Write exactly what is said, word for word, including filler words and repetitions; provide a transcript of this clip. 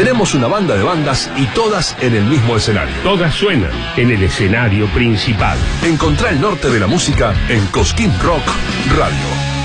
Tenemos una banda de bandas y todas en el mismo escenario. Todas suenan en el escenario principal. Encontrá el norte de la música en Cosquín Rock Radio.